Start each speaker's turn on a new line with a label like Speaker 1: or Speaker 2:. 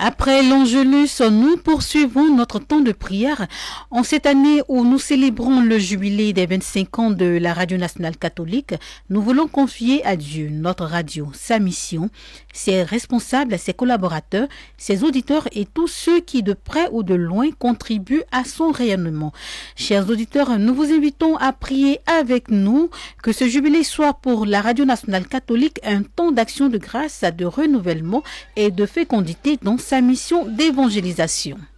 Speaker 1: Après l'Angélus, nous poursuivons notre temps de prière en cette année où nous célébrons le jubilé des 25 ans de la Radio Nationale Catholique. Nous voulons confier à Dieu notre radio, sa mission, ses responsables, ses collaborateurs, ses auditeurs et tous ceux qui de près ou de loin contribuent à son rayonnement. Chers auditeurs, nous vous invitons à prier avec nous que ce jubilé soit pour la Radio Nationale Catholique un temps d'action de grâce, de renouvellement et de fécondité dans sa mission d'évangélisation.